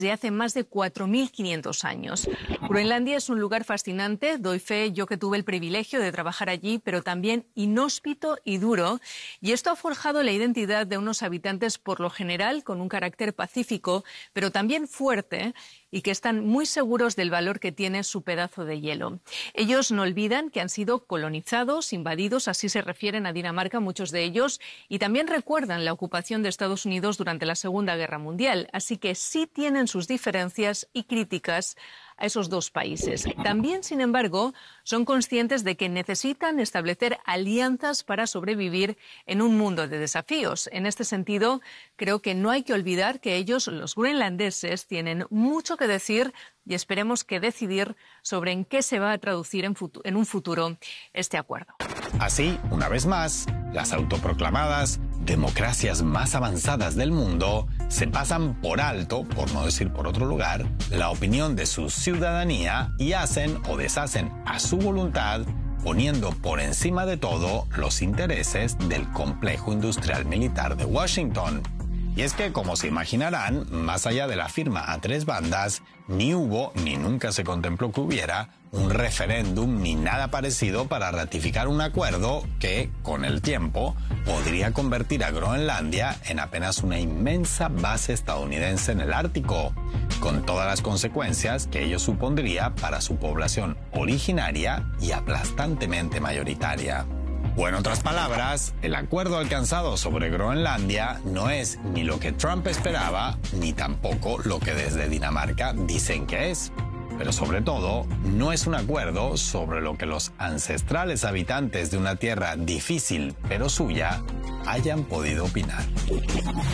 de hace más de 4.500 años. Groenlandia es un lugar fascinante, doy fe yo que tuve el privilegio de trabajar allí, pero también inhóspito y duro, y esto ha forjado la identidad de unos habitantes por lo general con un carácter pacífico, pero también fuerte, y que están muy seguros del valor que tiene su pedazo de hielo. Ellos no olvidan que han sido colonizados, invadidos, así se refieren a Dinamarca muchos de ellos, y también recuerdan la ocupación de Estados Unidos durante la Segunda Guerra Mundial, así que sí tienen sus diferencias y críticas a esos dos países. También, sin embargo, son conscientes de que necesitan establecer alianzas para sobrevivir en un mundo de desafíos. En este sentido, creo que no hay que olvidar que ellos, los groenlandeses, tienen mucho que decir y esperemos que decidir sobre en qué se va a traducir en un futuro este acuerdo. Así, una vez más, las autoproclamadas democracias más avanzadas del mundo se pasan por alto, por no decir por otro lugar, la opinión de su ciudadanía y hacen o deshacen a su voluntad, poniendo por encima de todo los intereses del complejo industrial militar de Washington. Y es que, como se imaginarán, más allá de la firma a tres bandas, ni hubo ni nunca se contempló que hubiera un referéndum ni nada parecido para ratificar un acuerdo que, con el tiempo, podría convertir a Groenlandia en apenas una inmensa base estadounidense en el Ártico, con todas las consecuencias que ello supondría para su población originaria y aplastantemente mayoritaria. O en otras palabras, el acuerdo alcanzado sobre Groenlandia no es ni lo que Trump esperaba, ni tampoco lo que desde Dinamarca dicen que es. Pero sobre todo, no es un acuerdo sobre lo que los ancestrales habitantes de una tierra difícil pero suya hayan podido opinar.